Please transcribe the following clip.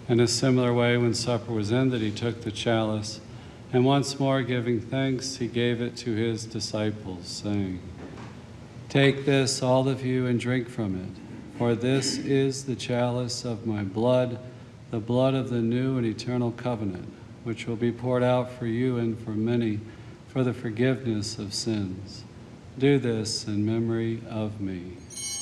In a similar way, when supper was ended, he took the chalice, and once more giving thanks, he gave it to his disciples, saying, "Take this, all of you, and drink from it, for this is the chalice of my blood, the blood of the new and eternal covenant, which will be poured out for you and for many for the forgiveness of sins. Do this in memory of me."